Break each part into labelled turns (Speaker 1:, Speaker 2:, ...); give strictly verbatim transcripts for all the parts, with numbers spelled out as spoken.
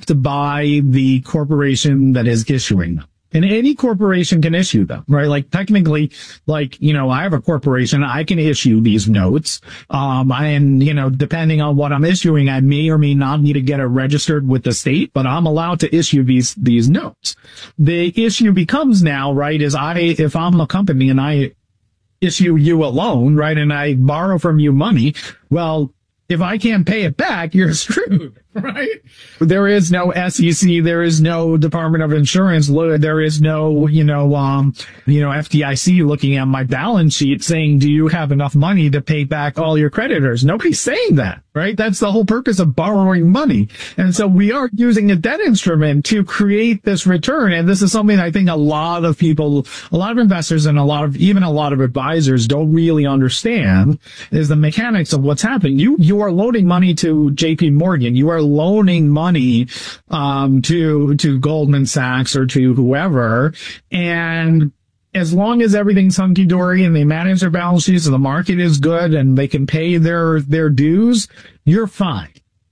Speaker 1: to buy the corporation that is issuing them. And any corporation can issue them, right? Like technically, like, you know, I have a corporation, I can issue these notes. Um, and, you know, depending on what I'm issuing, I may or may not need to get it registered with the state, but I'm allowed to issue these, these notes. The issue becomes now, right, is I, if I'm a company and I issue you a loan, right, and I borrow from you money, well, if I can't pay it back, you're screwed, right? There is no S E C. There is no Department of Insurance. There is no, you know, um, you know, F D I C looking at my balance sheet saying, do you have enough money to pay back all your creditors? Nobody's saying that, right? That's the whole purpose of borrowing money. And so we are using a debt instrument to create this return. And this is something I think a lot of people, a lot of investors and a lot of, even a lot of advisors don't really understand is the mechanics of what's happening. You, you are loaning money to J P Morgan. You are loaning money, um, to, to Goldman Sachs or to whoever. And as long as everything's hunky-dory and they manage their balance sheets and the market is good and they can pay their, their dues, you're fine.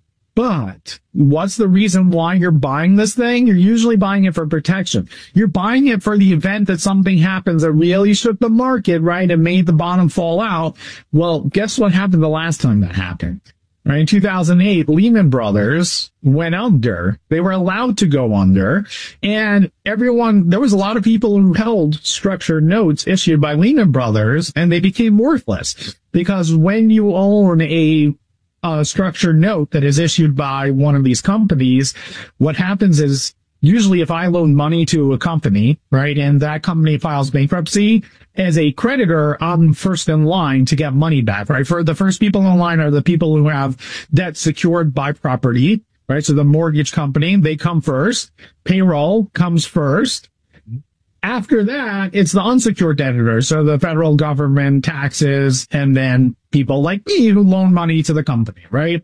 Speaker 1: But what's the reason why you're buying this thing? You're usually buying it for protection. You're buying it for the event that something happens that really shook the market, right, and made the bottom fall out. Well, guess what happened the last time that happened? Right, in two thousand eight, Lehman Brothers went under. They were allowed to go under. And everyone, there was a lot of people who held structured notes issued by Lehman Brothers, and they became worthless. Because when you own a a structured note that is issued by one of these companies, what happens is usually if I loan money to a company, right, and that company files bankruptcy, as a creditor, I'm first in line to get money back, right? For the first people in line are the people who have debt secured by property, right? So the mortgage company, they come first. Payroll comes first. After that, it's the unsecured debtors, so the federal government, taxes, and then people like me who loan money to the company, right?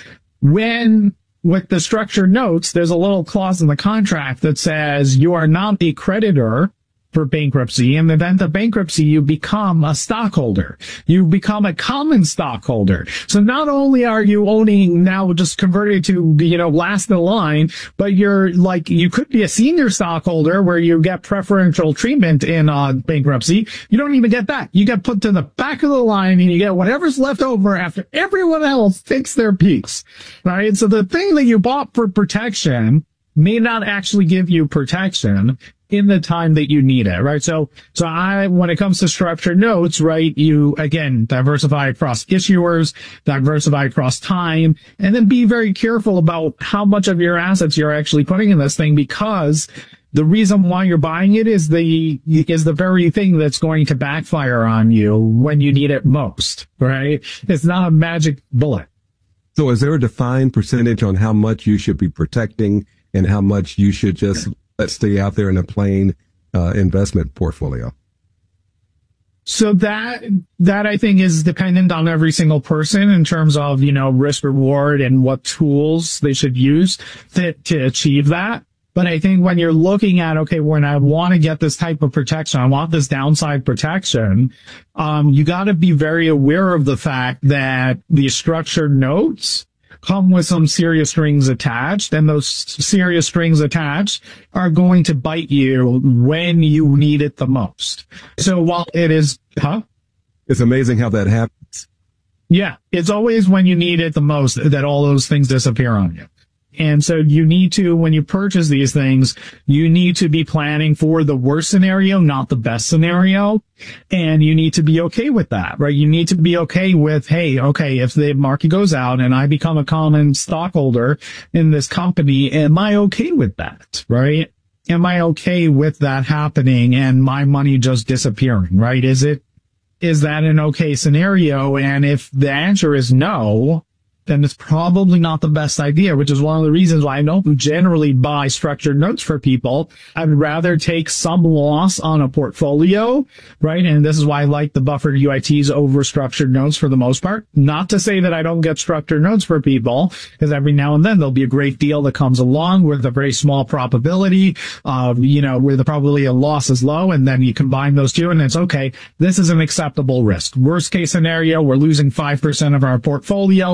Speaker 1: When, with the structured notes, there's a little clause in the contract that says you are not a creditor for bankruptcy. In the event of bankruptcy, you become a stockholder. You become a common stockholder. So not only are you owning now just converted to, you know, last in line, but you're like, you could be a senior stockholder where you get preferential treatment in uh, bankruptcy. You don't even get that. You get put to the back of the line and you get whatever's left over after everyone else takes their piece, right? So the thing that you bought for protection may not actually give you protection in the time that you need it, right? So, so I, when it comes to structured notes, right, you, again, diversify across issuers, diversify across time, and then be very careful about how much of your assets you're actually putting in this thing, because the reason why you're buying it is the, is the very thing that's going to backfire on you when you need it most, right? It's not a magic bullet.
Speaker 2: So is there a defined percentage on how much you should be protecting and how much you should just let's stay out there in a plain uh, investment portfolio?
Speaker 1: So that, that I think is dependent on every single person in terms of, you know, risk reward and what tools they should use to, to achieve that. But I think when you're looking at, okay, when I want to get this type of protection, I want this downside protection, um, you got to be very aware of the fact that the structured notes come with some serious strings attached, and those serious strings attached are going to bite you when you need it the most. So while it is, huh?
Speaker 2: It's amazing how that happens.
Speaker 1: Yeah. It's always when you need it the most that all those things disappear on you. And so you need to, when you purchase these things, you need to be planning for the worst scenario, not the best scenario. And you need to be okay with that, right? You need to be okay with, hey, okay, if the market goes out and I become a common stockholder in this company, am I okay with that, right? Am I okay with that happening and my money just disappearing, right? Is it, is that an okay scenario? And if the answer is no, then it's probably not the best idea, which is one of the reasons why I don't generally buy structured notes for people. I'd rather take some loss on a portfolio, right? And this is why I like the buffered U I Ts over structured notes for the most part. Not to say that I don't get structured notes for people, because every now and then there'll be a great deal that comes along with a very small probability of, you know, where the probability of loss is low, and then you combine those two and it's okay. This is an acceptable risk. Worst case scenario, we're losing five percent of our portfolio.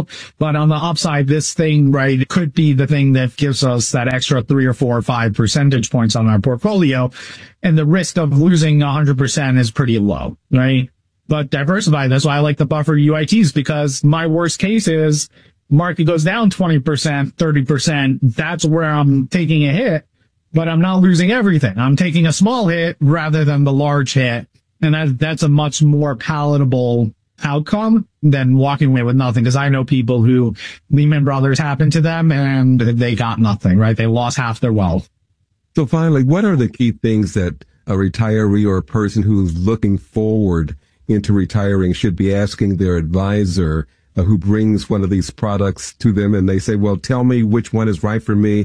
Speaker 1: But on the upside, this thing, right, could be the thing that gives us that extra three or four or five percentage points on our portfolio. And the risk of losing one hundred percent is pretty low, right? But diversify. That's why I like the buffer U I Ts, because my worst case is market goes down twenty percent, thirty percent. That's where I'm taking a hit, but I'm not losing everything. I'm taking a small hit rather than the large hit. And that, that's a much more palatable outcome than walking away with nothing. Because I know people who Lehman Brothers happened to them and they got nothing, right? They lost half their wealth.
Speaker 2: So finally, what are the key things that a retiree or a person who's looking forward into retiring should be asking their advisor uh, who brings one of these products to them and they say, well, tell me which one is right for me.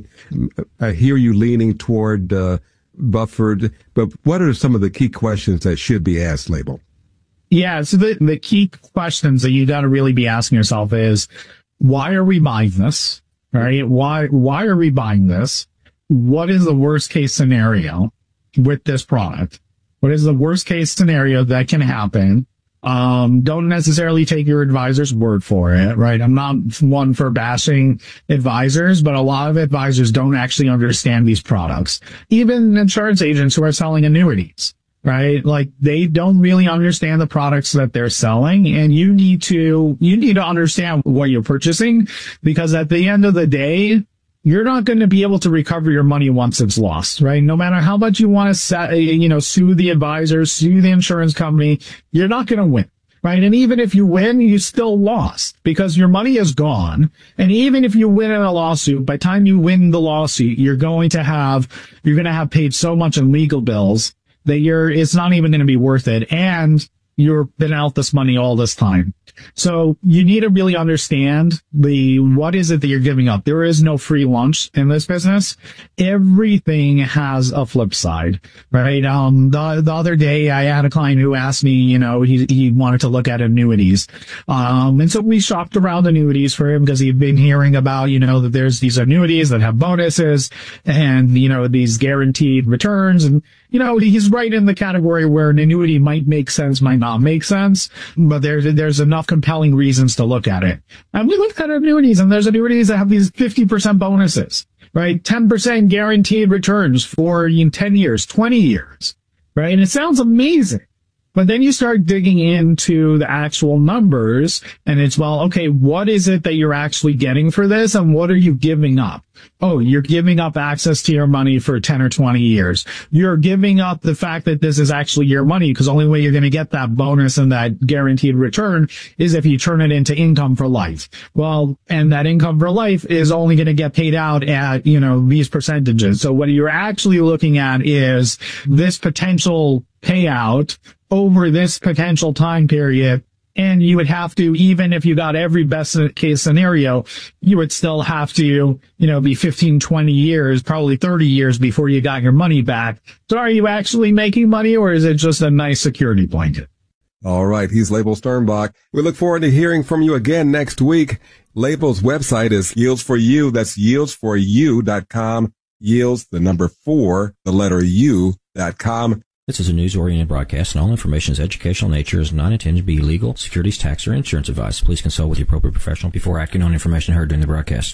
Speaker 2: I hear you leaning toward uh, buffered, but what are some of the key questions that should be asked, Label?
Speaker 1: Yeah, so the, the key questions that you got to really be asking yourself is, why are we buying this? Right? Why, why are we buying this? What is the worst case scenario with this product? What is the worst case scenario that can happen? Um, don't necessarily take your advisor's word for it, right? I'm not one for bashing advisors, but a lot of advisors don't actually understand these products. Even insurance agents who are selling annuities, right? Like, they don't really understand the products that they're selling, and you need to, you need to understand what you're purchasing, because at the end of the day, you're not going to be able to recover your money once it's lost, right? No matter how much you want to, set, you know, sue the advisor, sue the insurance company, you're not going to win, right? And even if you win, you still lost because your money is gone. And even if you win in a lawsuit, by the time you win the lawsuit, you're going to have, you're going to have paid so much in legal bills that you're, it's not even going to be worth it. And you've been out this money all this time. So you need to really understand the, what is it that you're giving up? There is no free lunch in this business. Everything has a flip side, right? Um, the, the other day I had a client who asked me, you know, he, he wanted to look at annuities. Um, and so we shopped around annuities for him because he'd been hearing about, you know, that there's these annuities that have bonuses and, you know, these guaranteed returns. And, you know, he's right in the category where an annuity might make sense, might not make sense, but there's, there's enough compelling reasons to look at it. And we looked at annuities, and there's annuities that have these fifty percent bonuses, right? ten percent guaranteed returns for you know, ten years, twenty years, right? And it sounds amazing. But then you start digging into the actual numbers, and it's, well, okay, what is it that you're actually getting for this, and what are you giving up? Oh, you're giving up access to your money for ten or twenty years. You're giving up the fact that this is actually your money, because the only way you're going to get that bonus and that guaranteed return is if you turn it into income for life. Well, and that income for life is only going to get paid out at, you know, these percentages. So what you're actually looking at is this potential payout over this potential time period. And you would have to, even if you got every best case scenario, you would still have to, you know, be fifteen, twenty years, probably thirty years before you got your money back. So are you actually making money, or is it just a nice security blanket?
Speaker 2: All right. He's Label Sternbach. We look forward to hearing from you again next week. Label's website is Yields for You. That's yields for you dot com. Yields, the number four, the letter U dot com.
Speaker 3: This is a news-oriented broadcast, and all information is educational nature, is not intended to be legal, securities, tax, or insurance advice. Please consult with the appropriate professional before acting on information heard during the broadcast.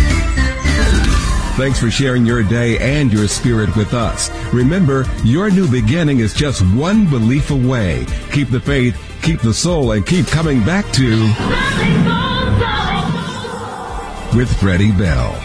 Speaker 2: Thanks for sharing your day and your spirit with us. Remember, your new beginning is just one belief away. Keep the faith, keep the soul, and keep coming back to with Freddie Bell.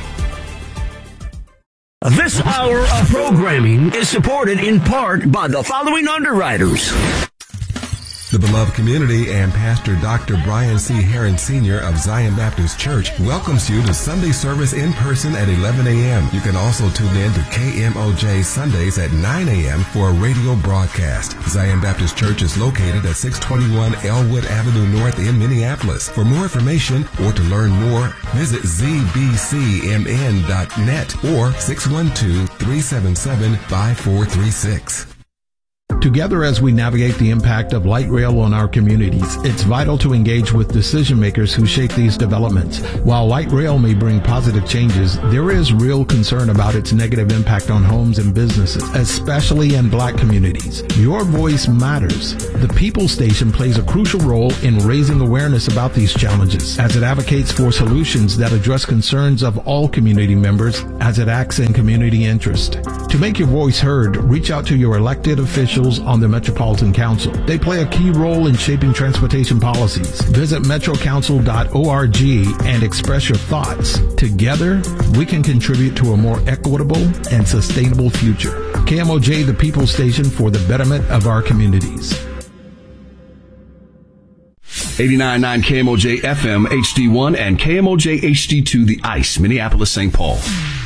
Speaker 4: This hour of programming is supported in part by the following underwriters.
Speaker 2: The beloved community and Pastor Doctor Brian C. Heron Senior of Zion Baptist Church welcomes you to Sunday service in person at eleven a.m. You can also tune in to K M O J Sundays at nine a.m. for a radio broadcast. Zion Baptist Church is located at six twenty-one Elwood Avenue North in Minneapolis. For more information or to learn more, visit z b c m n dot net or six one two, three seven seven, five four three six.
Speaker 5: Together, as we navigate the impact of light rail on our communities, it's vital to engage with decision makers who shape these developments. While light rail may bring positive changes, there is real concern about its negative impact on homes and businesses, especially in Black communities. Your voice matters. The People Station plays a crucial role in raising awareness about these challenges as it advocates for solutions that address concerns of all community members as it acts in community interest. To make your voice heard, reach out to your elected officials on the Metropolitan Council. They play a key role in shaping transportation policies. Visit metro council dot org and express your thoughts. Together, we can contribute to a more equitable and sustainable future. K M O J, the People Station, for the betterment of our communities.
Speaker 6: eighty-nine point nine K M O J F M H D one and K M O J H D two, The Ice, Minneapolis, Saint Paul.